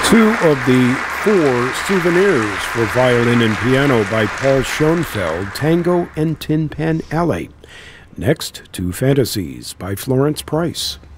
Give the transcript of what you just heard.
Two of the four souvenirs for violin and piano by Paul Schoenfeld, Tango and Tin Pan Alley. Next, Two Fantasies by Florence Price.